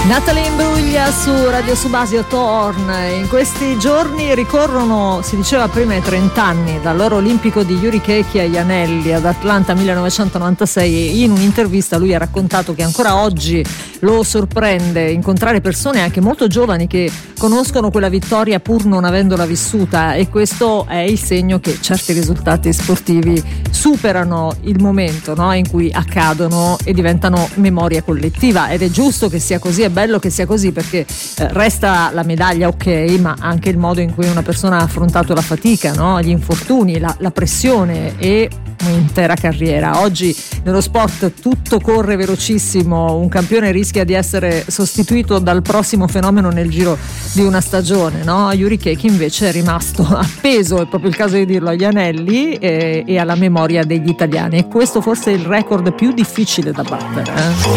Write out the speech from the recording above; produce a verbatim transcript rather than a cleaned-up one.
Natalie Imbruglia su Radio Subasio Torn. In questi giorni ricorrono, si diceva prima, i trenta anni dall'oro olimpico di Yuri Checchi agli Anelli ad Atlanta millenovecentonovantasei. In un'intervista lui ha raccontato che ancora oggi lo sorprende incontrare persone anche molto giovani che conoscono quella vittoria pur non avendola vissuta, e questo è il segno che certi risultati sportivi superano il momento, no, in cui accadono e diventano memoria collettiva, ed è giusto che sia così, è bello che sia così, perché eh, resta la medaglia, ok, ma anche il modo in cui una persona ha affrontato la fatica, no? Gli infortuni, la, la pressione e un'intera carriera. Oggi nello sport tutto corre velocissimo, un campione rischia di essere sostituito dal prossimo fenomeno nel giro di una stagione, no? Yuri Checchi invece è rimasto appeso, è proprio il caso di dirlo, agli anelli e, e alla memoria degli italiani, e questo forse è il record più difficile da battere, eh?